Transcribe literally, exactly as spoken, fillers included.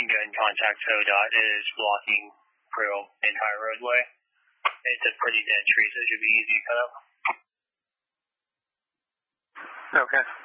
can get in contact with ODOT. It is blocking pretty well the entire roadway. It's a pretty dead tree, so it should be easy to cut up. Okay.